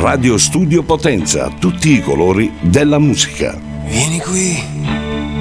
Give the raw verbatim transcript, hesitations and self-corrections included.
Radio Studio Potenza, tutti i colori della musica. Vieni qui.